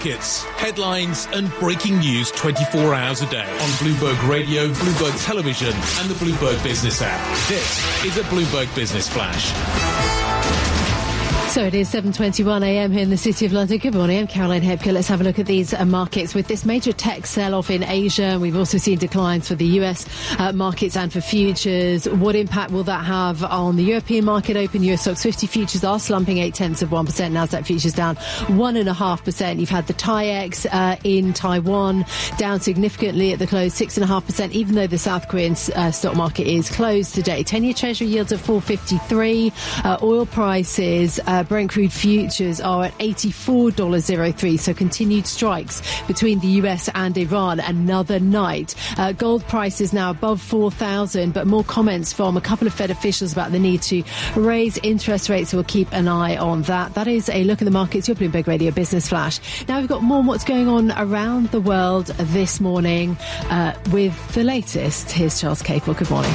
markets, headlines and breaking news 24 hours a day on Bloomberg Radio, Bloomberg Television and the Bloomberg Business app. This is a Bloomberg Business Flash. So it is 7:21 a.m. here in the City of London. Good morning, I'm Caroline Hepker. Let's have a look at these markets with this major tech sell-off in Asia. We've also seen declines for the US markets and for futures. What impact will that have on the European market open? US Stocks 50 futures are slumping 0.8%. Nasdaq futures down 1.5%. You've had the TAIEX in Taiwan down significantly at the close, 6.5%, even though the South Korean stock market is closed today. 10-year Treasury yields at 4.53. Oil prices, Brent crude futures are at $84.03, so continued strikes between the US and Iran another night. Gold prices now above 4,000, but more comments from a couple of Fed officials about the need to raise interest rates. So we'll keep an eye on that. That is a look at the markets, your Bloomberg Radio Business Flash. Now we've got more on what's going on around the world this morning with the latest. Here's Charles Capel. Good morning.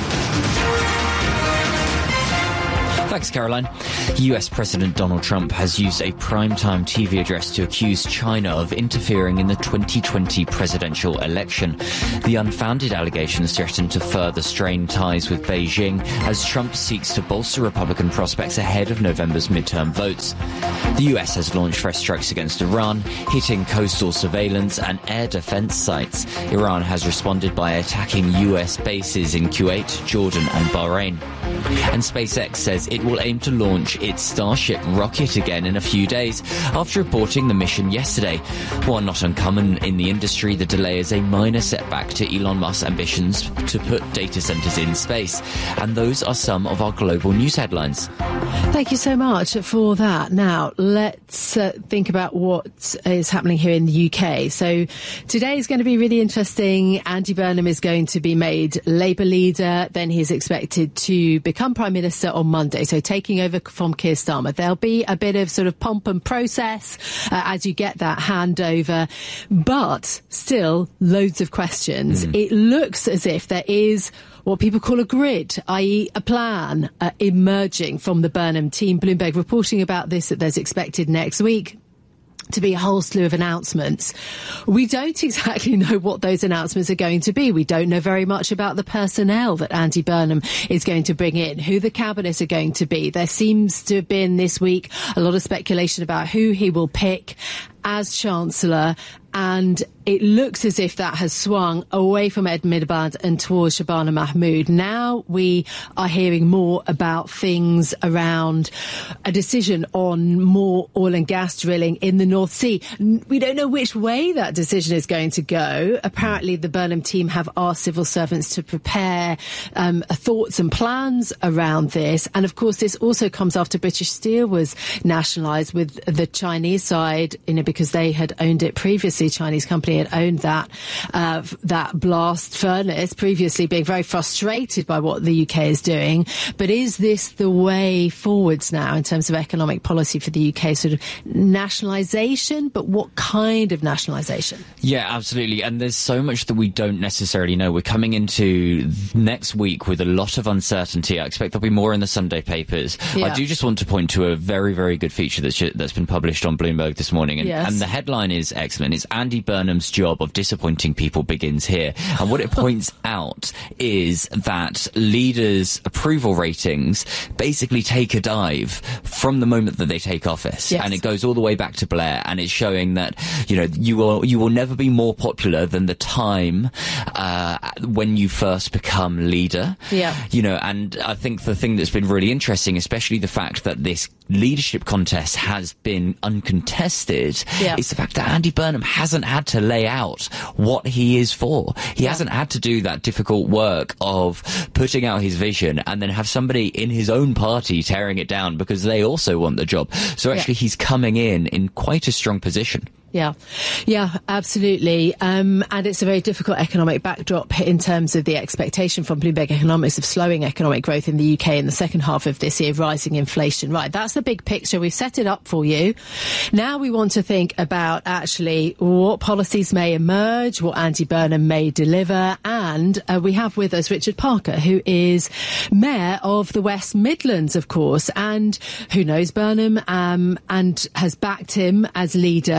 Thanks, Caroline. US President Donald Trump has used a primetime TV address to accuse China of interfering in the 2020 presidential election. The unfounded allegations threaten to further strain ties with Beijing as Trump seeks to bolster Republican prospects ahead of November's midterm votes. The US has launched fresh strikes against Iran, hitting coastal surveillance and air defense sites. Iran has responded by attacking US bases in Kuwait, Jordan and Bahrain. And SpaceX says it will aim to launch its Starship rocket again in a few days after aborting the mission yesterday. While not uncommon in the industry, the delay is a minor setback to Elon Musk's ambitions to put data centers in space. And those are some of our global news headlines. Thank you so much for that. Now, let's think about what is happening here in the UK. So today is going to be really interesting. Andy Burnham is going to be made Labour leader. Then he's expected to become Prime Minister on Monday, so taking over from Keir Starmer. There'll be a bit of sort of pomp and process as you get that handover, but still loads of questions. It looks as if there is what people call a grid, i.e. a plan emerging from the Burnham team. Bloomberg reporting about this, that there's expected next week to be a whole slew of announcements. We don't exactly know what those announcements are going to be. We don't know very much about the personnel that Andy Burnham is going to bring in, who the cabinet are going to be. There seems to have been this week a lot of speculation about who he will pick as Chancellor, and it looks as if that has swung away from Ed Miliband and towards Shabana Mahmood. Now we are hearing more about things around a decision on more oil and gas drilling in the North Sea. We don't know which way that decision is going to go. Apparently the Burnham team have asked civil servants to prepare thoughts and plans around this. And of course this also comes after British Steel was nationalised, with the Chinese side, because they had owned it previously. Chinese company had owned that blast furnace previously, being very frustrated by what the UK is doing. But is this the way forwards now in terms of economic policy for the UK? Sort of nationalisation, but what kind of nationalisation? Yeah, absolutely. And there's so much that we don't necessarily know. We're coming into next week with a lot of uncertainty. I expect there'll be more in the Sunday papers. Yeah. I do just want to point to a very, very good feature that's been published on Bloomberg this morning. And the headline is excellent. It's Andy Burnham's job of disappointing people begins here. And what it points out is that leaders' approval ratings basically take a dive from the moment that they take office. Yes. And it goes all the way back to Blair. And it's showing that, you will never be more popular than the time when you first become leader. Yeah. And I think the thing that's been really interesting, especially the fact that this leadership contest has been uncontested, is the fact that Andy Burnham hasn't had to lay out what he is for. He hasn't had to do that difficult work of putting out his vision and then have somebody in his own party tearing it down because they also want the job. So actually he's coming in quite a strong position. Yeah, absolutely. And it's a very difficult economic backdrop in terms of the expectation from Bloomberg Economics of slowing economic growth in the UK in the second half of this year, rising inflation. Right, that's the big picture. We've set it up for you. Now we want to think about actually what policies may emerge, what Andy Burnham may deliver. And we have with us Richard Parker, who is Mayor of the West Midlands, of course, and who knows Burnham and has backed him as leader. Richard,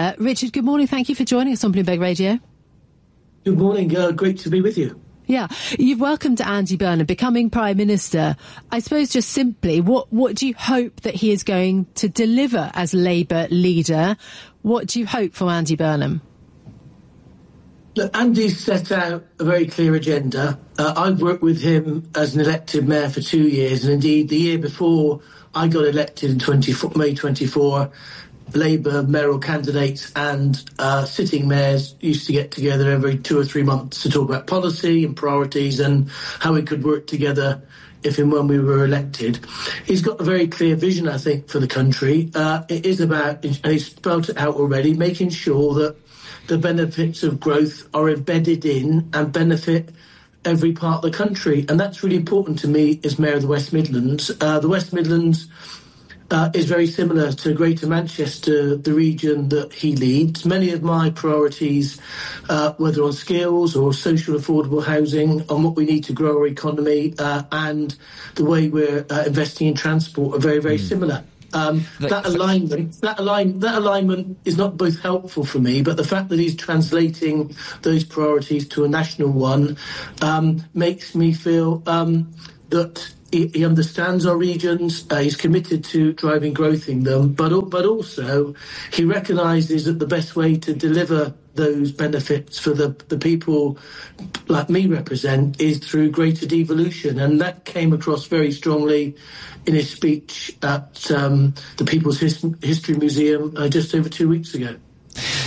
Richard, good morning. Thank you for joining us on Bloomberg Radio. Good morning. Great to be with you. Yeah, you've welcomed Andy Burnham becoming Prime Minister. I suppose just simply, what do you hope that he is going to deliver as Labour leader? What do you hope for Andy Burnham? Look, Andy's set out a very clear agenda. I've worked with him as an elected mayor for 2 years, and indeed the year before I got elected in May 24, Labour mayoral candidates and sitting mayors used to get together every 2 or 3 months to talk about policy and priorities and how we could work together if and when we were elected. He's got a very clear vision, I think, for the country. It is about, and he's spelled it out already, making sure that the benefits of growth are embedded in and benefit every part of the country. And that's really important to me as Mayor of the West Midlands. The West Midlands is very similar to Greater Manchester, the region that he leads. Many of my priorities, whether on skills or social affordable housing, on what we need to grow our economy and the way we're investing in transport are very, very similar. That alignment is not both helpful for me, but the fact that he's translating those priorities to a national one makes me feel that he understands our regions. He's committed to driving growth in them, but also he recognises that the best way to deliver those benefits for the people like me represent is through greater devolution, and that came across very strongly in his speech at the People's History Museum just over 2 weeks ago.